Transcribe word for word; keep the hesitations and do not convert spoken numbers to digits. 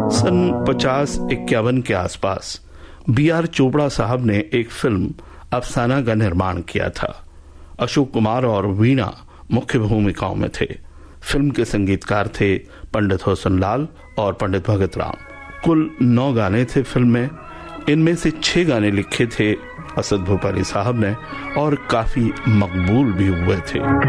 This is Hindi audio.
सन पचास इक्यावन के आसपास बी आर चोपड़ा साहब ने एक फिल्म अफसाना का निर्माण किया था। अशोक कुमार और वीणा मुख्य भूमिकाओं में थे। फिल्म के संगीतकार थे पंडित हुसन लाल और पंडित भगत राम। कुल नौ गाने थे फिल्म में। इनमें से छह गाने लिखे थे असद भोपाली साहब ने और काफी मकबूल भी हुए थे।